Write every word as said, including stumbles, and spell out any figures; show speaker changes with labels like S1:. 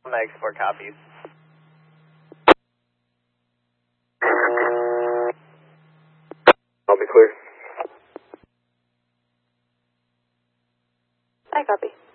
S1: Mag four copies.
S2: I'll be clear.
S3: I copy.